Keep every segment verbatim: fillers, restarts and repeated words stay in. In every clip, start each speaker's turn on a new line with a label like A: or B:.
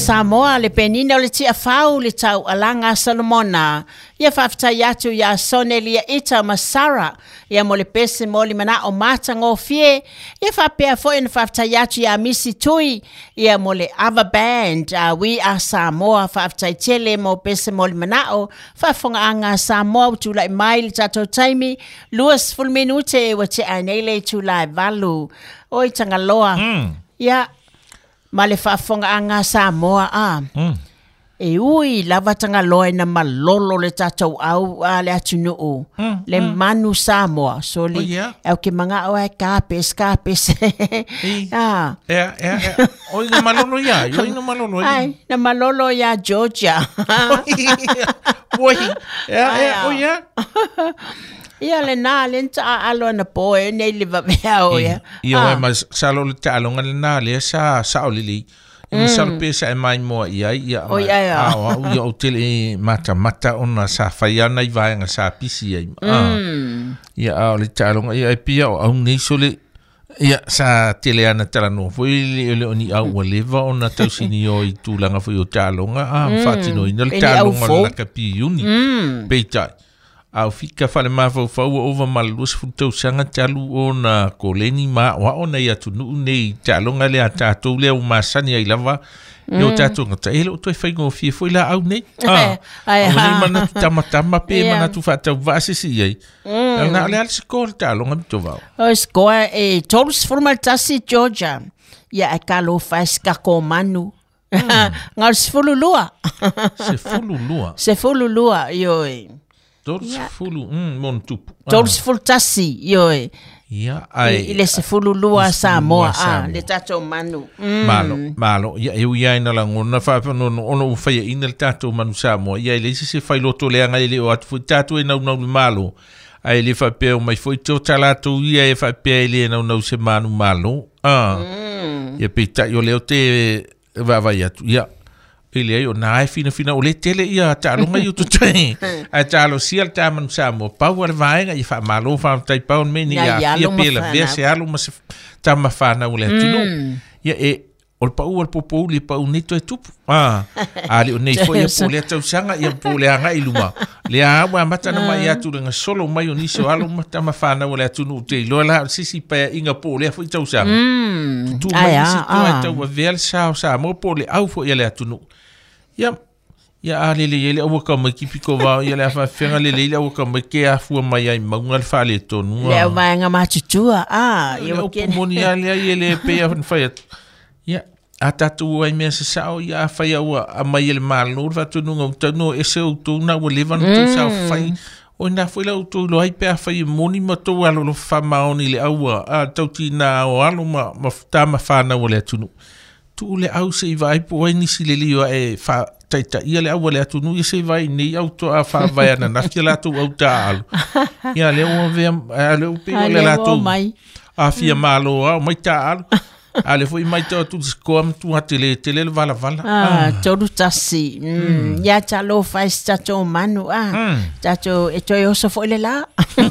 A: Samoa le penina o le tia fau le tau alanga Salomona. Ia whaftai atu ia sonelia ita masara. Ia mo le pese mo li mana o mata ngō fie. Ia whapea fo ina whaftai atu ia misi tui. Ia mo le Ava Band. Uh, we are Samoa whaftai tele mo pese mo li mana o. Whafonga anga Samoa utula i mai li tato taimi. Luas full minute e wa te anele tula i valu. Oi tangaloa.
B: Mm.
A: Ia ma le whafonga anga Samoa a.
B: Mm.
A: E ui lava tangaloa na malolo le tatou au a le atunuu.
B: Mm.
A: Le
B: mm.
A: manu Samoa. So le
B: Oh, yeah.
A: au ke mga o e kāpes, kāpes. Ah.
B: Ea, ea, ea. Oi na malolo ia. Oi na malolo ia.
A: Ai, na malolo ia Georgia.
B: Oi. Ea, ea, oi ia.
A: Ia le nā le nta alo na poe nei le vavea o ia.
B: Ia wai ma salo le tālonga le nā le sa sa o lili. Ia salo pesa e mai moa ia. Ia
A: o ia ia.
B: Awa ia o tele mata mata ona sa whaiana i vaenga sa pisi ai. Ia au le tālonga ia e pia o au nei so le ia sa tele ana tala no. Foi le le oni au wa leva ona tau sini o i tūlanga foi o tālonga. Ah, whatino ina le tālonga la kapi uni. Peitai. Au fika fale mafau fau ova malus futau sanga talu ona koleni ma wa ona ia tunu nei talonga le atatou le masani ai lava yo tatou ngata ele o toi fai ngo fie foi la au nei ah ai mana tama tama pe mana tu fata vasi si ai na le al skol talonga to va
A: o skoa e tols formal tasi Georgia ia akalo faska ko manu ngal sfululua
B: se fululua
A: se fululua yo
B: Todos yeah. fulu, mm, mon tupu.
A: Todos ah. fulu tasi, yoi.
B: Ia, ai.
A: Ile se fulu lua Samoa, ah, le tato manu. Mm.
B: Malo, malo. Ia, eu ia ina lang, ona whapa no ono uwhaya ina le tato manu Samoa. Ia, ile se whai loto leanga ile o atu tato e nau nau ni malo. Ai, le whapea o mai foi tō talato ia e whapea ile e nau nau se manu malo. Ah. Mm. Ia, pita, yo leo te vavai atu. Ia. Ele ai o nai fina fina o le tele ia talonga i tu tai a talo sia ta man samo power vaenga i fa malo fa tai pau me ni ia ia pela ve se alo mas ta ma fa na o le tu ia e o pau o popo li pau ni to tu ah ali o nei foi e po le tau sanga ia po le anga i luma le a wa mata na mai atu nga solo mai o ni so alo mata ma fa na o le tu no te lo la sisi pa inga po le foi tau sanga tu mai si tu ai tau ve sa sa mo po le au fo ia le tu no ia ia ale le ele o ka mai kipiko va ia le fa fenga le le o ka mai ke a fu mai ai maunga fa le tonu
A: le vai nga machutua ah
B: ia o moni ale ele pe a fa ia atatu ai me se sao ia fa ia a mai le malo va tonu ngo tonu e se o tu na o levan tu sa fa o na foi la tu lo ai pe a fa moni ma to alo lo fa maoni le au a tauti na o alo ma ma ta ma fa na o le tunu tu le au se vai po ni si le lio e fa taita ia le au le atu nu se vai ni au to a fa vai na na la tu au ta ia le o ve le o pe le la tu a fia malo a mai ta ale foi mai to tu skom tu atele tele vala vala
A: ah todo tasi ia chalo faz chacho manu ah chacho e to yo so foi le la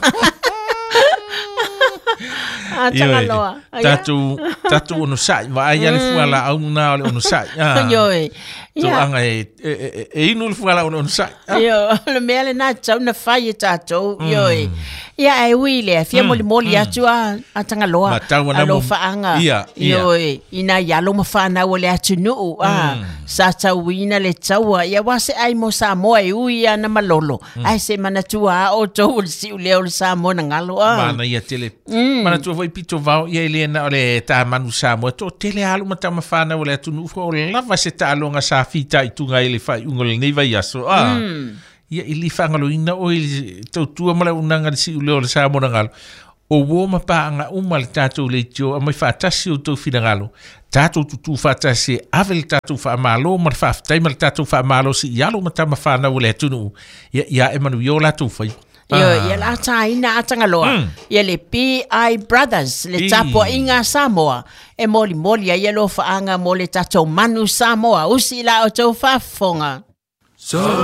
A: Ah, tangaloa.
B: Tatu, tatu ono sai, vai ale fuala au na ole ono sai.
A: Yo.
B: Tu anga e e inu fuala ono sai.
A: Yo, le mele na tau na fai tatu. Yo. Ia ai wile, fia moli moli atu a tangaloa. Alo faanga. Yo, ina ya lo mafana ole atu nu ah. Sa tawina le tawa. Ia wase ai mo Samoa e uia na malolo. Ai se mana tua o to si ule o Samoa na ngalo ah.
B: Mana ia tele. Mana tua vai pito vau ia ile na ole ta manu Samoa to tele alu mata mafana ole atu nu fo lava se ta longa sa fita i tunga ile fai ungol nei vai aso ah. Ia ili fangalo ina o ili tau tua mala unanga si ule o Samoa na ngalo. O wo ma pa anga umal tatou le tio a mai fatasi o tau fina ngalo. Tatou tutu fatasi avel tatou fa malo mar fa tai mal tatou fa malo si yalo mata mafana ole tunu. Ia ia emanu yo la tu fai.
A: Yo, ia la taina atangaloa. Ia le P I Brothers, le tapo inga Samoa. E moli moli ia ia lo fa anga mo le tatou manu Samoa. Usi la o tau fa fonga. So